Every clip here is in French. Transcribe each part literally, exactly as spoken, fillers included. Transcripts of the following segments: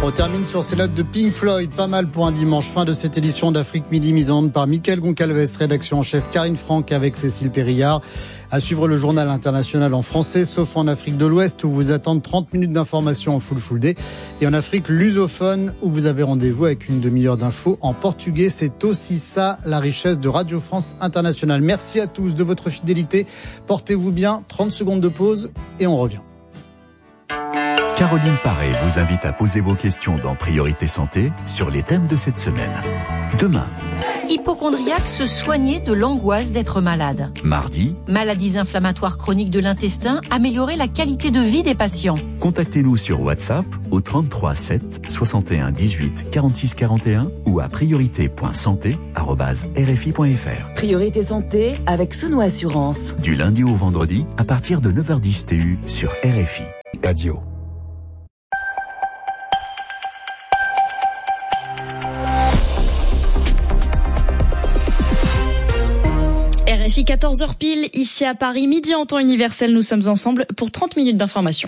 On termine sur ces notes de Pink Floyd, pas mal pour un dimanche. Fin de cette édition d'Afrique Midi, mise en onde par Mickaël Goncalves, rédaction en chef Karine Franck avec Cécile Périllard. À suivre le journal international en français, sauf en Afrique de l'Ouest où vous attendent trente minutes d'information en full full day. Et en Afrique lusophone où vous avez rendez-vous avec une demi-heure d'infos en portugais. C'est aussi ça la richesse de Radio France Internationale. Merci à tous de votre fidélité. Portez-vous bien, trente secondes de pause et on revient. Caroline Paré vous invite à poser vos questions dans Priorité Santé sur les thèmes de cette semaine. Demain. Hypocondriaque, se soigner de l'angoisse d'être malade. Mardi. Maladies inflammatoires chroniques de l'intestin, améliorer la qualité de vie des patients. Contactez-nous sur WhatsApp au trente-trois sept soixante et un dix-huit quarante-six quarante et un ou à priorité point santé arobase r f i point f r. Priorité Santé avec Sono Assurance. Du lundi au vendredi à partir de neuf heures dix T U sur R F I. Radio. R F I quatorze heures pile, ici à Paris, midi en temps universel, nous sommes ensemble pour trente minutes d'information.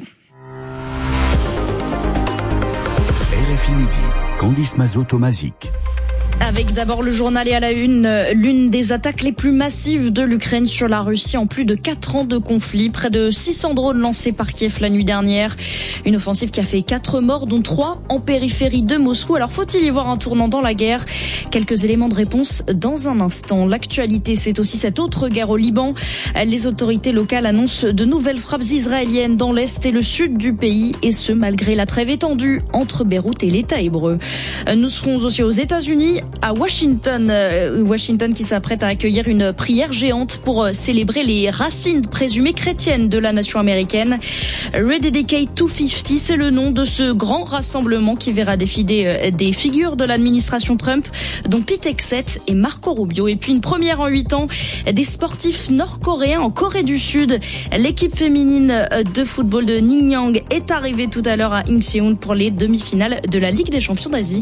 R F I Midi, Candice Mazot-Tomazic. Avec d'abord le journal et à la une, l'une des attaques les plus massives de l'Ukraine sur la Russie en plus de quatre ans de conflit. Près de six cents drones lancés par Kiev la nuit dernière. Une offensive qui a fait quatre morts, dont trois en périphérie de Moscou. Alors faut-il y voir un tournant dans la guerre ? Quelques éléments de réponse dans un instant. L'actualité, c'est aussi cette autre guerre au Liban. Les autorités locales annoncent de nouvelles frappes israéliennes dans l'est et le sud du pays. Et ce, malgré la trêve étendue entre Beyrouth et l'État hébreu. Nous serons aussi aux États-Unis. À Washington, euh, Washington qui s'apprête à accueillir une prière géante pour euh, célébrer les racines présumées chrétiennes de la nation américaine. Rededicate deux cent cinquante, c'est le nom de ce grand rassemblement qui verra défiler euh, des figures de l'administration Trump, dont Pete Hegseth et Marco Rubio. Et puis une première en huit ans, des sportifs nord-coréens en Corée du Sud. L'équipe féminine de football de Ningyan est arrivée tout à l'heure à Incheon pour les demi-finales de la Ligue des champions d'Asie.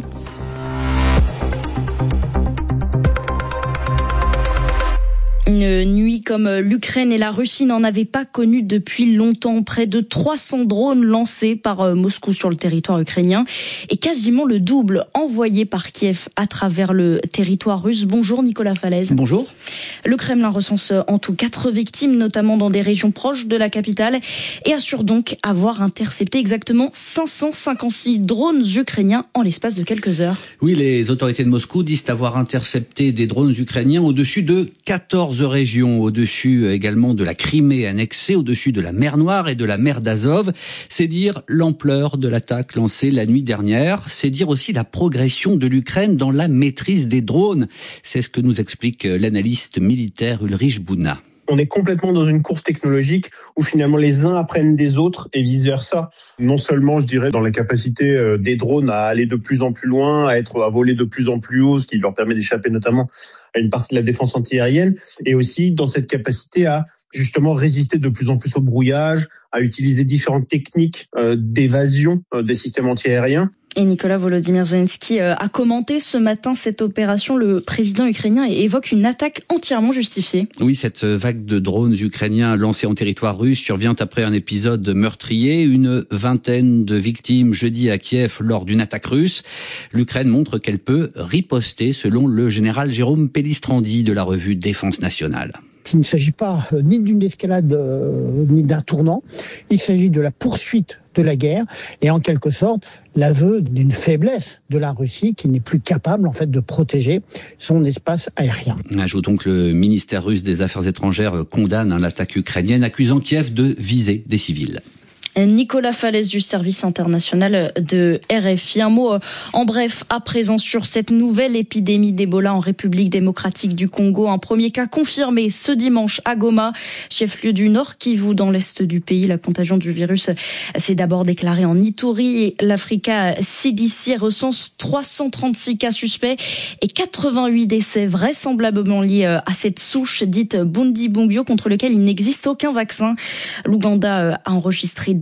Une nuit comme l'Ukraine et la Russie n'en avaient pas connu depuis longtemps. Près de trois cents drones lancés par Moscou sur le territoire ukrainien et quasiment le double envoyé par Kiev à travers le territoire russe. Bonjour Nicolas Falaise. Bonjour. Le Kremlin recense en tout quatre victimes, notamment dans des régions proches de la capitale, et assure donc avoir intercepté exactement cinq cent cinquante-six drones ukrainiens en l'espace de quelques heures. Oui, les autorités de Moscou disent avoir intercepté des drones ukrainiens au-dessus de quatorze régions, au-dessus également de la Crimée annexée, au-dessus de la mer Noire et de la mer d'Azov. C'est dire l'ampleur de l'attaque lancée la nuit dernière. C'est dire aussi la progression de l'Ukraine dans la maîtrise des drones. C'est ce que nous explique l'analyste militaire Ulrich Bouna. On est complètement dans une course technologique où finalement les uns apprennent des autres et vice-versa. Non seulement, je dirais, dans la capacité des drones à aller de plus en plus loin, à être à voler de plus en plus haut, ce qui leur permet d'échapper notamment à une partie de la défense antiaérienne, et aussi dans cette capacité à justement résister de plus en plus au brouillage, à utiliser différentes techniques d'évasion des systèmes antiaériens. Et Nicolas Volodymyr Zelensky a commenté ce matin cette opération. Le président ukrainien évoque une attaque entièrement justifiée. Oui, cette vague de drones ukrainiens lancés en territoire russe survient après un épisode meurtrier. Une vingtaine de victimes jeudi à Kiev lors d'une attaque russe. L'Ukraine montre qu'elle peut riposter, selon le général Jérôme Pellistrandi de la revue Défense nationale. Il ne s'agit pas ni d'une escalade euh, ni d'un tournant. Il s'agit de la poursuite de la guerre et en quelque sorte l'aveu d'une faiblesse de la Russie qui n'est plus capable en fait de protéger son espace aérien. Ajoutons que le ministère russe des Affaires étrangères condamne l'attaque ukrainienne, accusant Kiev de viser des civils. Nicolas Falaise du service international de R F I. Un mot en bref à présent sur cette nouvelle épidémie d'Ebola en République démocratique du Congo. Un premier cas confirmé ce dimanche à Goma, chef-lieu du Nord Kivu dans l'est du pays. La contagion du virus s'est d'abord déclarée en Ituri et l'Africa C D C recense trois cent trente-six cas suspects et quatre-vingt-huit décès vraisemblablement liés à cette souche dite Bundibugyo contre lequel il n'existe aucun vaccin. L'Ouganda a enregistré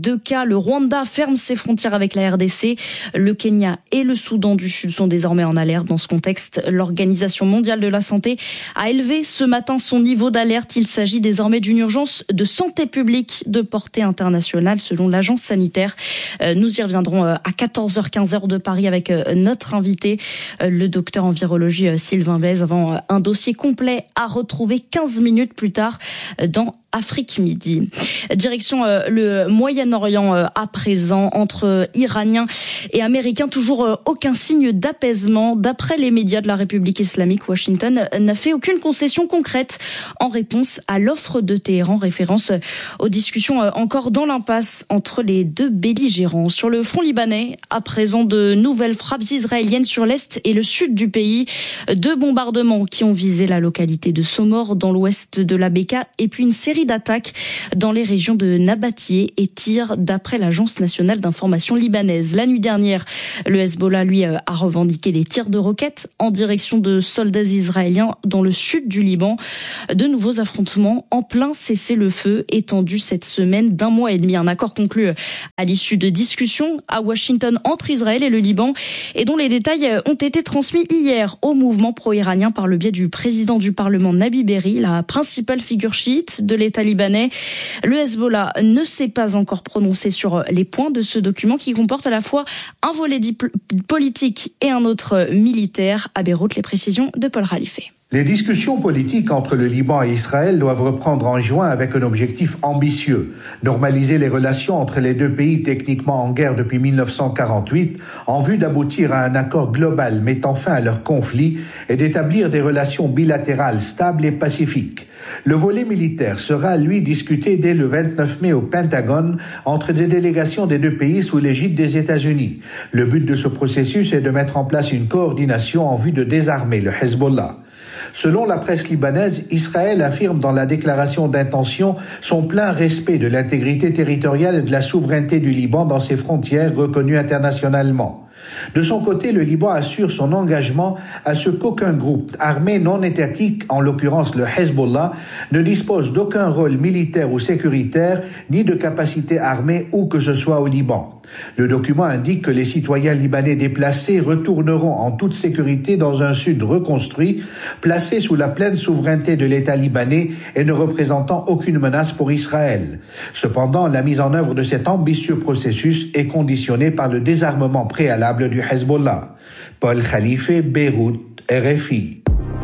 deux cas. Le Rwanda ferme ses frontières avec la R D C. Le Kenya et le Soudan du Sud sont désormais en alerte. Dans ce contexte, l'Organisation mondiale de la santé a élevé ce matin son niveau d'alerte. Il s'agit désormais d'une urgence de santé publique de portée internationale selon l'agence sanitaire. Nous y reviendrons à quatorze heures quinze heure de Paris avec notre invité, le docteur en virologie Sylvain Bèze, avant un dossier complet à retrouver quinze minutes plus tard dans Afrique Midi. Direction euh, le Moyen-Orient euh, à présent, entre Iraniens et Américains, toujours euh, aucun signe d'apaisement. D'après les médias de la République islamique, Washington n'a fait aucune concession concrète en réponse à l'offre de Téhéran, référence aux discussions euh, encore dans l'impasse entre les deux belligérants. Sur le front libanais, à présent, de nouvelles frappes israéliennes sur l'est et le sud du pays. Deux bombardements qui ont visé la localité de Somor dans l'ouest de la Beka, et puis une série d'attaques dans les régions de Nabatieh et Tyr, d'après l'agence nationale d'information libanaise. La nuit dernière, le Hezbollah, lui, a revendiqué des tirs de roquettes en direction de soldats israéliens dans le sud du Liban. De nouveaux affrontements en plein cessez-le-feu étendu cette semaine d'un mois et demi. Un accord conclu à l'issue de discussions à Washington entre Israël et le Liban, et dont les détails ont été transmis hier au mouvement pro-iranien par le biais du président du Parlement, Nabi Berri, la principale figure chiite de l'État libanais. Le Hezbollah ne s'est pas encore prononcé sur les points de ce document qui comporte à la fois un volet dipl- politique et un autre militaire. À Beyrouth, les précisions de Paul Khalife. Les discussions politiques entre le Liban et Israël doivent reprendre en juin avec un objectif ambitieux: normaliser les relations entre les deux pays techniquement en guerre depuis mille neuf cent quarante-huit en vue d'aboutir à un accord global mettant fin à leur conflit et d'établir des relations bilatérales stables et pacifiques. Le volet militaire sera, lui, discuté dès le vingt-neuf mai au Pentagone entre des délégations des deux pays sous l'égide des États-Unis. Le but de ce processus est de mettre en place une coordination en vue de désarmer le Hezbollah. Selon la presse libanaise, Israël affirme dans la déclaration d'intention son plein respect de l'intégrité territoriale et de la souveraineté du Liban dans ses frontières reconnues internationalement. De son côté, le Liban assure son engagement à ce qu'aucun groupe armé non étatique, en l'occurrence le Hezbollah, ne dispose d'aucun rôle militaire ou sécuritaire, ni de capacité armée où que ce soit au Liban. Le document indique que les citoyens libanais déplacés retourneront en toute sécurité dans un sud reconstruit, placé sous la pleine souveraineté de l'État libanais et ne représentant aucune menace pour Israël. Cependant, la mise en œuvre de cet ambitieux processus est conditionnée par le désarmement préalable du Hezbollah. Paul Khalife, Beyrouth, R F I.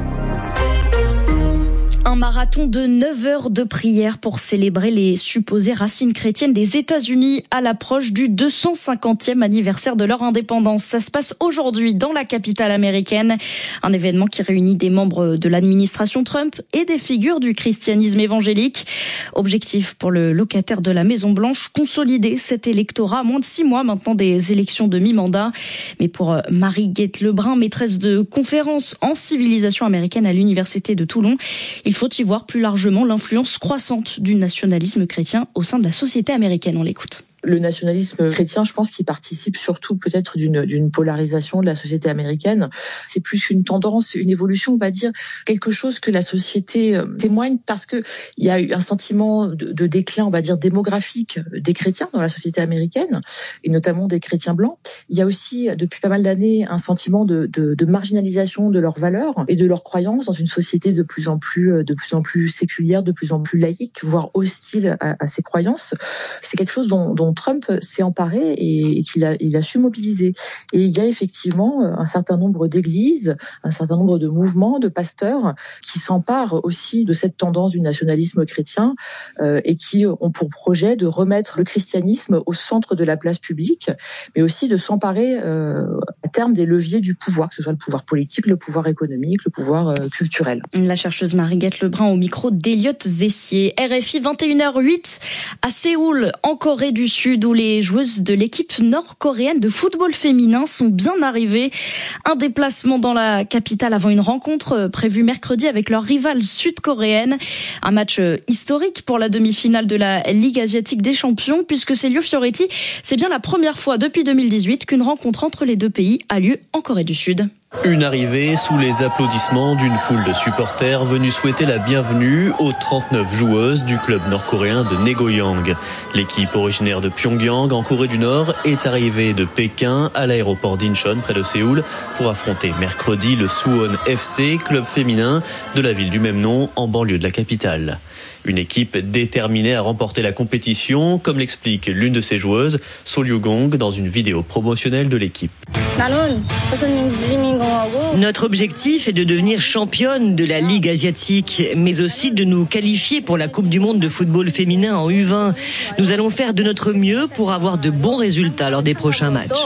Un marathon de neuf heures de prière pour célébrer les supposées racines chrétiennes des États-Unis à l'approche du deux cent cinquantième anniversaire de leur indépendance. Ça se passe aujourd'hui dans la capitale américaine. Un événement qui réunit des membres de l'administration Trump et des figures du christianisme évangélique. Objectif pour le locataire de la Maison-Blanche, consolider cet électorat à moins de six mois maintenant des élections de mi-mandat. Mais pour Marie-Guette Lebrun, maîtresse de conférences en civilisation américaine à l'université de Toulon, il faut y voir plus largement l'influence croissante du nationalisme chrétien au sein de la société américaine. On l'écoute. Le nationalisme chrétien, je pense qu'il participe surtout peut-être d'une, d'une polarisation de la société américaine. C'est plus une tendance, une évolution, on va dire, quelque chose que la société témoigne parce que il y a eu un sentiment de, de déclin, on va dire, démographique des chrétiens dans la société américaine, et notamment des chrétiens blancs. Il y a aussi, depuis pas mal d'années, un sentiment de, de, de marginalisation de leurs valeurs et de leurs croyances dans une société de plus en plus, de plus en plus séculière, de plus en plus laïque, voire hostile à, à ces croyances. C'est quelque chose dont, dont Trump s'est emparé et qu'il a, il a su mobiliser. Et il y a effectivement un certain nombre d'églises, un certain nombre de mouvements, de pasteurs qui s'emparent aussi de cette tendance du nationalisme chrétien euh, et qui ont pour projet de remettre le christianisme au centre de la place publique, mais aussi de s'emparer euh, à terme des leviers du pouvoir, que ce soit le pouvoir politique, le pouvoir économique, le pouvoir euh, culturel. La chercheuse Marie-Guette Lebrun au micro d'Eliott Vessier. R F I, vingt et une heures zéro huit à Séoul, en Corée du Sud, où les joueuses de l'équipe nord-coréenne de football féminin sont bien arrivées. Un déplacement dans la capitale avant une rencontre prévue mercredi avec leur rivale sud-coréenne. Un match historique pour la demi-finale de la Ligue asiatique des champions, puisque c'est Lio Fioretti. C'est bien la première fois depuis deux mille dix-huit qu'une rencontre entre les deux pays a lieu en Corée du Sud. Une arrivée sous les applaudissements d'une foule de supporters venus souhaiter la bienvenue aux trente-neuf joueuses du club nord-coréen de Naegoyang. L'équipe originaire de Pyongyang en Corée du Nord est arrivée de Pékin à l'aéroport d'Incheon près de Séoul pour affronter mercredi le Suwon F C, club féminin de la ville du même nom en banlieue de la capitale. Une équipe déterminée à remporter la compétition, comme l'explique l'une de ses joueuses, So Ryu-gong, dans une vidéo promotionnelle de l'équipe. Notre objectif est de devenir championne de la Ligue asiatique, mais aussi de nous qualifier pour la Coupe du monde de football féminin en U vingt. Nous allons faire de notre mieux pour avoir de bons résultats lors des prochains matchs.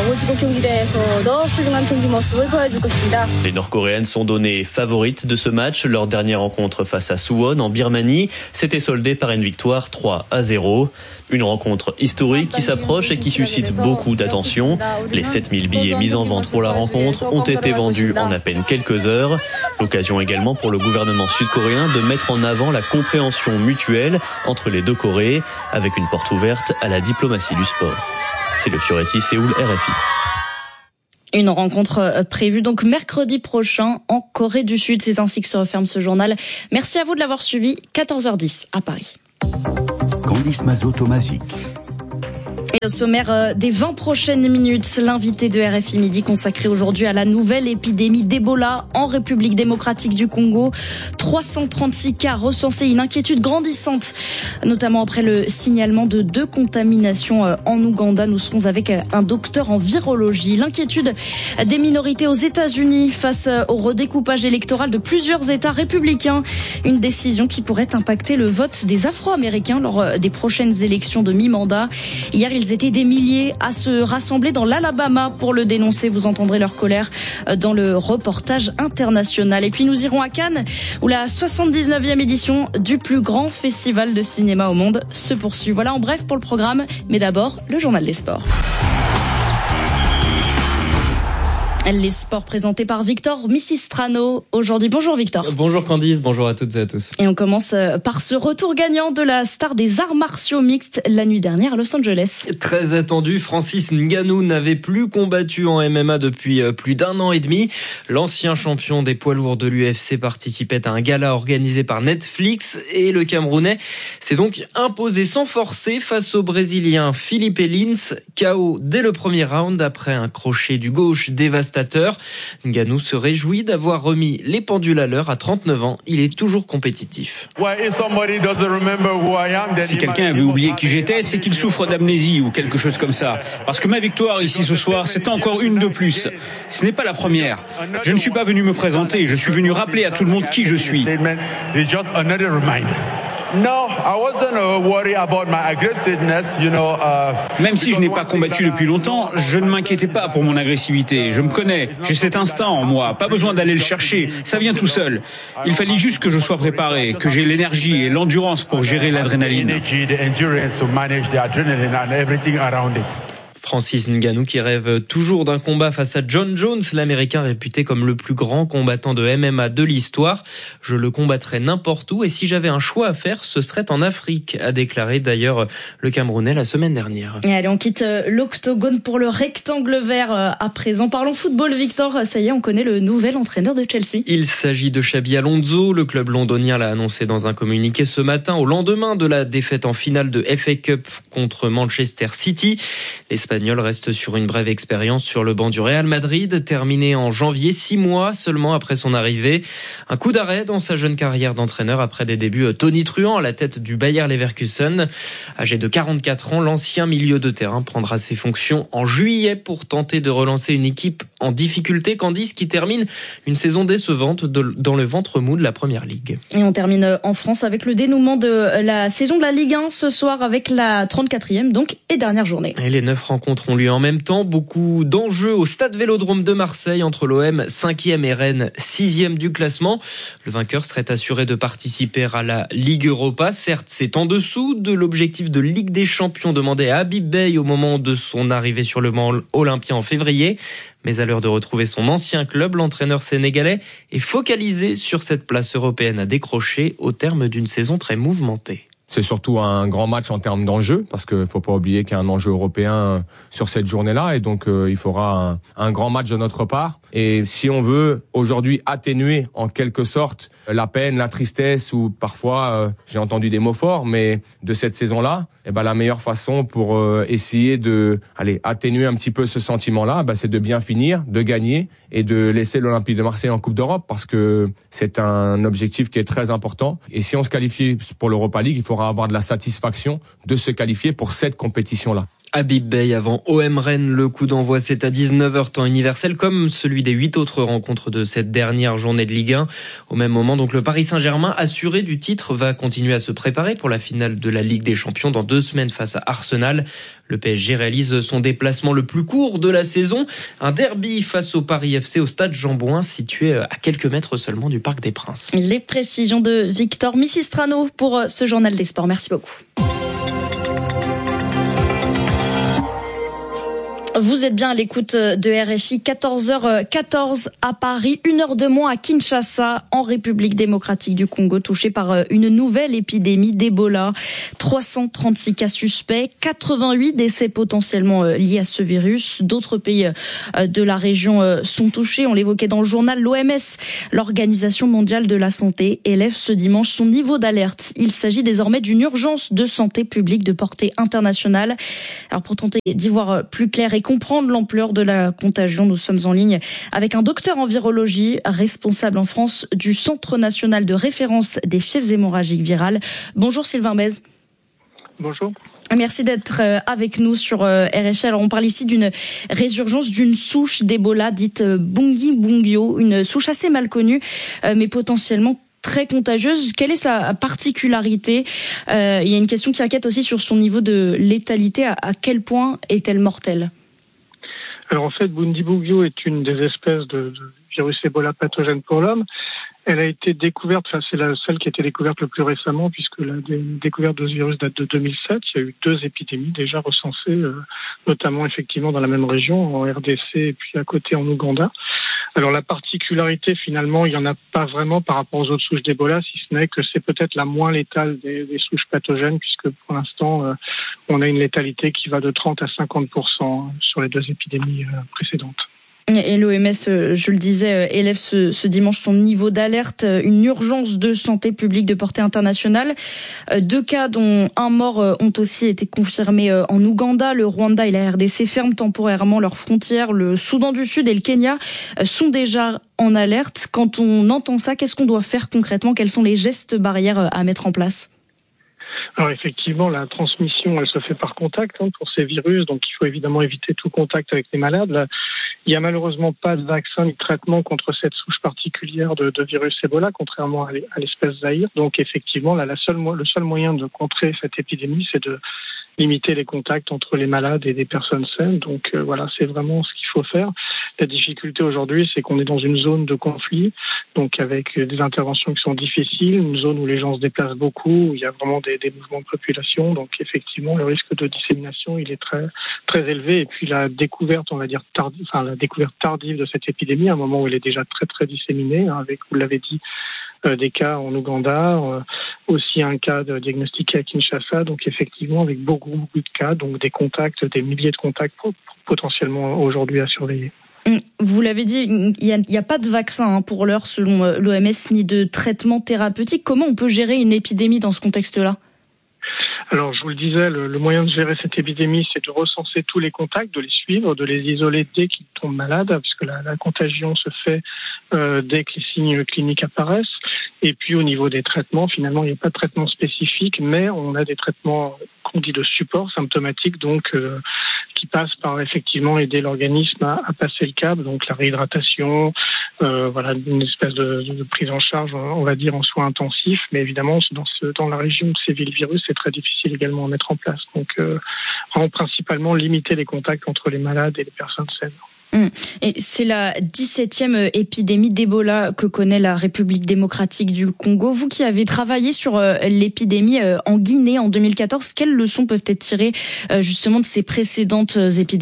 Les Nord-Coréennes sont données favorites de ce match. Leur dernière rencontre face à Suwon en Birmanie s'était soldée par une victoire trois à zéro. Une rencontre historique qui s'approche et qui suscite beaucoup d'attention. Les sept mille billets mis en vente pour la rencontre ont été vendus en à peine quelques heures. L'occasion également pour le gouvernement sud-coréen de mettre en avant la compréhension mutuelle entre les deux Corées, avec une porte ouverte à la diplomatie du sport. C'est le Fioretti, Séoul, R F I. Une rencontre prévue donc mercredi prochain en Corée du Sud. C'est ainsi que se referme ce journal. Merci à vous de l'avoir suivi. quatorze heures dix à Paris. Candice Mazot-Tomazic. Et au sommaire des vingt prochaines minutes, l'invité de R F I Midi consacré aujourd'hui à la nouvelle épidémie d'Ebola en République démocratique du Congo. trois cent trente-six cas recensés, une inquiétude grandissante, notamment après le signalement de deux contaminations en Ouganda. Nous serons avec un docteur en virologie. L'inquiétude des minorités aux États-Unis face au redécoupage électoral de plusieurs États républicains. Une décision qui pourrait impacter le vote des Afro-Américains lors des prochaines élections de mi-mandat. Hier, ils étaient des milliers à se rassembler dans l'Alabama pour le dénoncer. Vous entendrez leur colère dans le reportage international. Et puis nous irons à Cannes, où la soixante-dix-neuvième édition du plus grand festival de cinéma au monde se poursuit. Voilà en bref pour le programme, mais d'abord le journal des sports. Les sports présentés par Victor Missistrano aujourd'hui. Bonjour Victor. Bonjour Candice, bonjour à toutes et à tous. Et on commence par ce retour gagnant de la star des arts martiaux mixtes la nuit dernière à Los Angeles. Très attendu, Francis Ngannou n'avait plus combattu en M M A depuis plus d'un an et demi. L'ancien champion des poids lourds de l'U F C participait à un gala organisé par Netflix et le Camerounais s'est donc imposé sans forcer face au Brésilien Felipe Lins, K O dès le premier round après un crochet du gauche dévastateur. Ngannou se réjouit d'avoir remis les pendules à l'heure. À trente-neuf ans, il est toujours compétitif. Si quelqu'un avait oublié qui j'étais, c'est qu'il souffre d'amnésie ou quelque chose comme ça. Parce que ma victoire ici ce soir, c'est encore une de plus. Ce n'est pas la première. Je ne suis pas venu me présenter, je suis venu rappeler à tout le monde qui je suis. Même si je n'ai pas combattu depuis longtemps, je ne m'inquiétais pas pour mon agressivité. Je me connais, j'ai cet instinct en moi, pas besoin d'aller le chercher, ça vient tout seul. Il fallait juste que je sois préparé, que j'ai l'énergie et l'endurance pour gérer l'adrénaline. Francis Ngannou qui rêve toujours d'un combat face à John Jones, l'Américain réputé comme le plus grand combattant de M M A de l'histoire. Je le combattrais n'importe où et si j'avais un choix à faire, ce serait en Afrique, a déclaré d'ailleurs le Camerounais la semaine dernière. Et allez, on quitte l'octogone pour le rectangle vert à présent. Parlons football, Victor. Ça y est, on connaît le nouvel entraîneur de Chelsea. Il s'agit de Xabi Alonso. Le club londonien l'a annoncé dans un communiqué ce matin au lendemain de la défaite en finale de F A Cup contre Manchester City. L'Espagnol reste sur une brève expérience sur le banc du Real Madrid, terminé en janvier, six mois seulement après son arrivée. Un coup d'arrêt dans sa jeune carrière d'entraîneur après des débuts tonitruants à la tête du Bayer Leverkusen. Âgé de quarante-quatre ans, l'ancien milieu de terrain prendra ses fonctions en juillet pour tenter de relancer une équipe en difficulté. Candice qui termine une saison décevante de, dans le ventre mou de la Première Ligue. Et on termine en France avec le dénouement de la saison de la Ligue un ce soir avec la trente-quatrième donc et dernière journée. Et les neuf rencontres ont lieu en même temps. Beaucoup d'enjeux au stade Vélodrome de Marseille entre l'O M cinquième et Rennes sixième du classement. Le vainqueur serait assuré de participer à la Ligue Europa. Certes, c'est en dessous de l'objectif de Ligue des Champions demandé à Habib Beye au moment de son arrivée sur le banc olympien en février. Mais à l'heure de retrouver son ancien club, l'entraîneur sénégalais est focalisé sur cette place européenne à décrocher au terme d'une saison très mouvementée. C'est surtout un grand match en termes d'enjeu, parce qu'il ne faut pas oublier qu'il y a un enjeu européen sur cette journée-là, et donc euh, il faudra un, un grand match de notre part. Et si on veut aujourd'hui atténuer en quelque sorte la peine, la tristesse, ou parfois, euh, j'ai entendu des mots forts, mais de cette saison-là, eh ben, la meilleure façon pour euh, essayer de allez, atténuer un petit peu ce sentiment-là, ben, c'est de bien finir, de gagner et de laisser l'Olympique de Marseille en Coupe d'Europe, parce que c'est un objectif qui est très important. Et si on se qualifie pour l'Europa League, il faudra avoir de la satisfaction de se qualifier pour cette compétition-là. Habib Beye avant O M Rennes, le coup d'envoi c'est à dix-neuf heures temps universel, comme celui des huit autres rencontres de cette dernière journée de Ligue un. Au même moment, donc le Paris Saint-Germain, assuré du titre, va continuer à se préparer pour la finale de la Ligue des Champions dans deux semaines face à Arsenal. Le P S G réalise son déplacement le plus court de la saison, un derby face au Paris F C au stade Jean-Bouin, situé à quelques mètres seulement du Parc des Princes. Les précisions de Victor Missistrano pour ce journal des sports. Merci beaucoup. Vous êtes bien à l'écoute de R F I, quatorze heures quatorze à Paris, une heure de moins à Kinshasa, en République démocratique du Congo, touchée par une nouvelle épidémie d'Ebola. trois cent trente-six cas suspects, quatre-vingt-huit décès potentiellement liés à ce virus. D'autres pays de la région sont touchés. On l'évoquait dans le journal, l'O M S, l'Organisation mondiale de la santé, élève ce dimanche son niveau d'alerte. Il s'agit désormais d'une urgence de santé publique de portée internationale. Alors pour tenter d'y voir plus clair et comprendre l'ampleur de la contagion, nous sommes en ligne avec un docteur en virologie, responsable en France du Centre national de référence des fièvres hémorragiques virales. Bonjour Sylvain Bèze. Bonjour. Merci d'être avec nous sur R F I. Alors on parle ici d'une résurgence d'une souche d'Ebola dite Bundibugyo, une souche assez mal connue mais potentiellement très contagieuse. Quelle est sa particularité ? euh, Il y a une question qui inquiète aussi sur son niveau de létalité. À, à quel point est-elle mortelle ? Alors en fait, Bundibugyo est une des espèces de, de virus Ebola pathogène pour l'homme. Elle a été découverte, enfin c'est la seule qui a été découverte le plus récemment, puisque la dé- découverte de ce virus date de deux mille sept. Il y a eu deux épidémies déjà recensées, euh, notamment effectivement dans la même région, en R D C et puis à côté en Ouganda. Alors la particularité finalement, il n'y en a pas vraiment par rapport aux autres souches d'Ebola, si ce n'est que c'est peut-être la moins létale des, des souches pathogènes, puisque pour l'instant euh, on a une létalité qui va de trente à cinquante pour cent sur les deux épidémies euh, précédentes. Et l'O M S, je le disais, élève ce, ce dimanche son niveau d'alerte, une urgence de santé publique de portée internationale. Deux cas, dont un mort, ont aussi été confirmés en Ouganda. Le Rwanda et la R D C ferment temporairement leurs frontières. Le Soudan du Sud et le Kenya sont déjà en alerte. Quand on entend ça, qu'est-ce qu'on doit faire concrètement ? Quels sont les gestes barrières à mettre en place ? Alors effectivement, la transmission, elle se fait par contact hein, pour ces virus, donc il faut évidemment éviter tout contact avec les malades. Là, il n'y a malheureusement pas de vaccin ni de traitement contre cette souche particulière de, de virus Ebola, contrairement à l'espèce Zaïre. Donc effectivement, là, la seule, le seul moyen de contrer cette épidémie, c'est de limiter les contacts entre les malades et des personnes saines. Donc euh, voilà, c'est vraiment ce qu'il faut faire. La difficulté aujourd'hui, c'est qu'on est dans une zone de conflit, donc avec des interventions qui sont difficiles, une zone où les gens se déplacent beaucoup, où il y a vraiment des, des mouvements de population. Donc effectivement, le risque de dissémination, il est très très élevé. Et puis la découverte, on va dire tardive, enfin la découverte tardive de cette épidémie, à un moment où elle est déjà très très disséminée, hein, avec, vous l'avez dit, Euh, des cas en Ouganda, euh, aussi un cas de diagnostiqué à Kinshasa, donc effectivement avec beaucoup, beaucoup de cas, donc des contacts, des milliers de contacts potentiellement aujourd'hui à surveiller. Vous l'avez dit, il n'y a, il y a pas de vaccin hein, pour l'heure selon l'O M S, ni de traitement thérapeutique. Comment on peut gérer une épidémie dans ce contexte-là ? Alors, je vous le disais, le, le moyen de gérer cette épidémie, c'est de recenser tous les contacts, de les suivre, de les isoler dès qu'ils tombent malades, puisque la, la contagion se fait euh, dès que les signes cliniques apparaissent. Et puis, au niveau des traitements, finalement, il n'y a pas de traitement spécifique, mais on a des traitements qu'on dit de support symptomatique, donc euh, qui passent par effectivement aider l'organisme à, à passer le cap, donc la réhydratation, euh, voilà, une espèce de, de prise en charge, on va dire, en soins intensifs. Mais évidemment, dans, ce, dans la région où sévit le virus, c'est très difficile également à mettre en place. Donc, euh, vraiment, principalement, limiter les contacts entre les malades et les personnes saines. Et c'est la dix-septième épidémie d'Ebola que connaît la République démocratique du Congo. Vous qui avez travaillé sur l'épidémie en Guinée en deux mille quatorze, quelles leçons peuvent être tirées justement de ces précédentes épidémies ?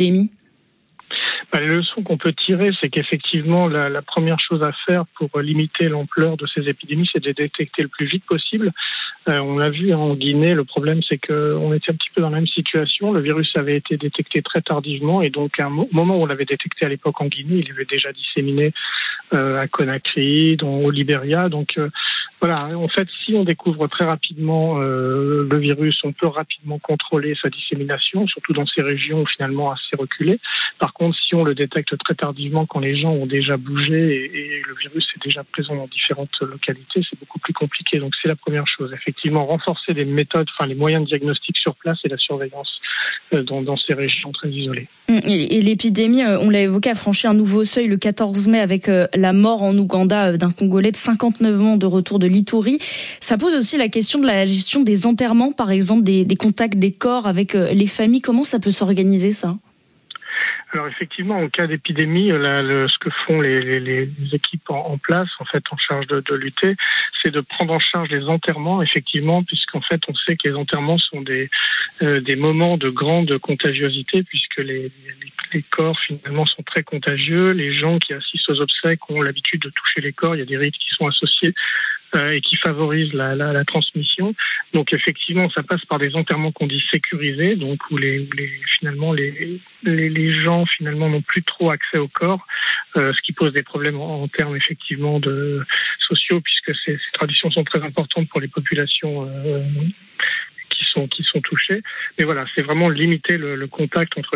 Bah, les leçons qu'on peut tirer, c'est qu'effectivement, la, la première chose à faire pour limiter l'ampleur de ces épidémies, c'est de les détecter le plus vite possible. Euh, on l'a vu en Guinée, le problème c'est qu'on était un petit peu dans la même situation. Le virus avait été détecté très tardivement et donc à un moment où on l'avait détecté à l'époque en Guinée, il avait déjà disséminé euh, à Conakry, dans, au Libéria. Donc euh, voilà, en fait, si on découvre très rapidement euh, le virus, on peut rapidement contrôler sa dissémination, surtout dans ces régions finalement assez reculées. Par contre, si on le détecte très tardivement, quand les gens ont déjà bougé et, et le virus est déjà présent dans différentes localités, c'est beaucoup plus compliqué. Donc c'est la première chose. Effectivement, renforcer les méthodes, enfin les moyens de diagnostic sur place et la surveillance euh, dans, dans ces régions très isolées. Et, et l'épidémie, on l'a évoqué, a franchi un nouveau seuil le quatorze mai avec euh, la mort en Ouganda d'un Congolais de cinquante-neuf ans de retour de l'Ituri. Ça pose aussi la question de la gestion des enterrements, par exemple, des, des contacts des corps avec euh, les familles. Comment ça peut s'organiser, ça ? Alors effectivement, en cas d'épidémie, là, le, ce que font les, les, les équipes en, en place, en fait, en charge de, de lutter, c'est de prendre en charge les enterrements, effectivement, puisqu'en fait, on sait que les enterrements sont des euh, des moments de grande contagiosité, puisque les, les, les corps finalement sont très contagieux. Les gens qui assistent aux obsèques ont l'habitude de toucher les corps. Il y a des rites qui sont associés euh, et qui favorisent la, la, la transmission. Donc effectivement, ça passe par des enterrements qu'on dit sécurisés, donc où les, où les finalement les, les les gens finalement n'ont plus trop accès au corps, euh, ce qui pose des problèmes en, en termes effectivement de sociaux, puisque ces, ces traditions sont très importantes pour les populations euh, qui sont qui sont touchées. Mais voilà, c'est vraiment limiter le, le contact entre